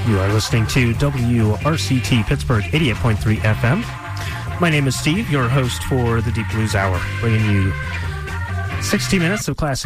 You are listening to WRCT Pittsburgh 88.3 FM. My name is Steve, your host for the Deep Blues Hour, bringing you 60 minutes of classic